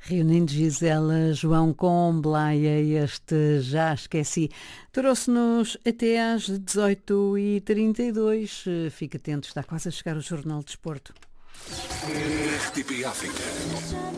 Reunindo Gisela, João com Blaia, este Já Esqueci. Trouxe-nos até às 18h32. Fica atento, está quase a chegar o Jornal de Desporto. RTP África.